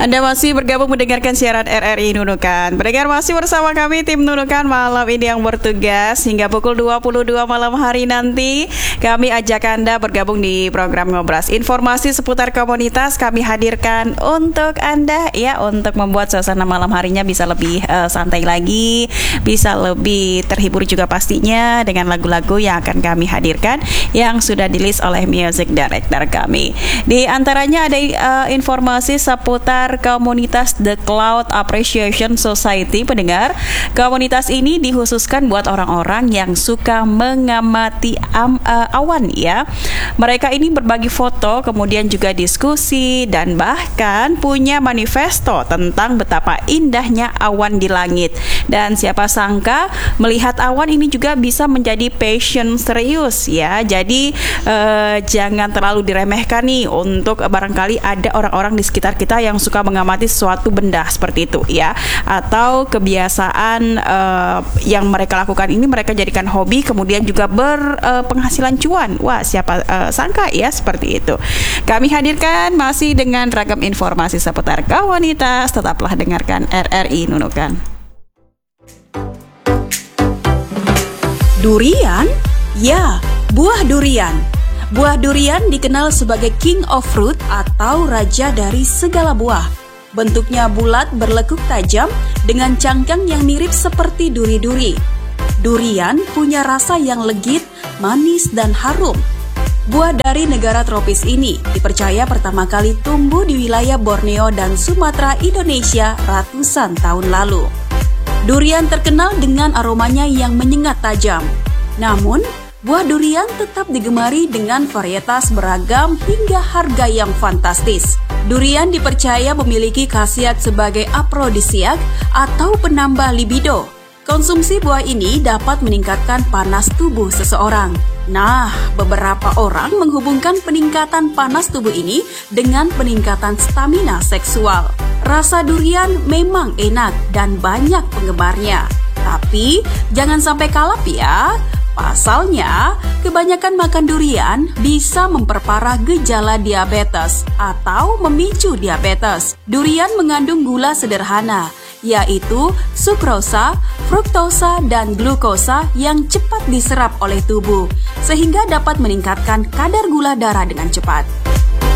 Anda masih bergabung mendengarkan siaran RRI Nunukan. Pendengar masih bersama kami tim Nunukan malam ini yang bertugas hingga pukul 22 malam hari nanti. Kami ajak Anda bergabung di program Ngobras. Informasi seputar komunitas kami hadirkan untuk Anda ya, untuk membuat suasana malam harinya bisa lebih santai lagi, bisa lebih terhibur juga pastinya dengan lagu-lagu yang akan kami hadirkan yang sudah di-list oleh music director kami. Di antaranya ada informasi seputar komunitas The Cloud Appreciation Society. Pendengar, komunitas ini dikhususkan buat orang-orang yang suka mengamati awan ya. Mereka ini berbagi foto, kemudian juga diskusi dan bahkan punya manifesto tentang betapa indahnya awan di langit. Dan siapa sangka melihat awan ini juga bisa menjadi passion serius ya. Jadi jangan terlalu diremehkan nih, untuk barangkali ada orang-orang di sekitar kita yang suka mengamati sesuatu benda seperti itu ya, atau kebiasaan yang mereka lakukan ini mereka jadikan hobi, kemudian juga berpenghasilan cuan. Wah, siapa sangka ya seperti itu. Kami hadirkan masih dengan ragam informasi seputar komunitas. Tetaplah dengarkan RRI Nunukan. Durian? Ya, buah durian. Buah durian dikenal sebagai king of fruit atau raja dari segala buah. Bentuknya bulat berlekuk tajam dengan cangkang yang mirip seperti duri-duri. Durian punya rasa yang legit, manis, dan harum. Buah dari negara tropis ini dipercaya pertama kali tumbuh di wilayah Borneo dan Sumatera, Indonesia ratusan tahun lalu. Durian terkenal dengan aromanya yang menyengat tajam. Namun, buah durian tetap digemari dengan varietas beragam hingga harga yang fantastis. Durian dipercaya memiliki khasiat sebagai afrodisiak atau penambah libido. Konsumsi buah ini dapat meningkatkan panas tubuh seseorang. Nah, beberapa orang menghubungkan peningkatan panas tubuh ini dengan peningkatan stamina seksual. Rasa durian memang enak dan banyak penggemarnya. Tapi, jangan sampai kalap ya. Pasalnya, kebanyakan makan durian bisa memperparah gejala diabetes atau memicu diabetes. Durian mengandung gula sederhana, yaitu sukrosa, fruktosa, dan glukosa yang cepat diserap oleh tubuh, sehingga dapat meningkatkan kadar gula darah dengan cepat.